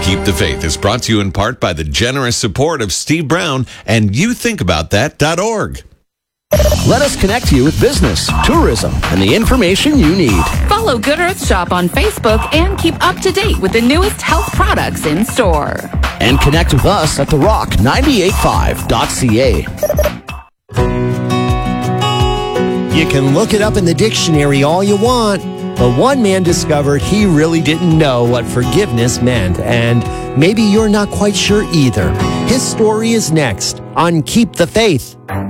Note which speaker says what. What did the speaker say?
Speaker 1: Keep the Faith is brought to you in part by the generous support of Steve Brown and youthinkaboutthat.org.
Speaker 2: Let us connect you with business, tourism, and the information you need.
Speaker 3: Follow Good Earth Shop on Facebook and keep up to date with the newest health products in store.
Speaker 2: And connect with us at therock985.ca.
Speaker 4: You can look it up in the dictionary all you want, but one man discovered he really didn't know what forgiveness meant, and maybe you're not quite sure either. His story is next on Keep the Faith.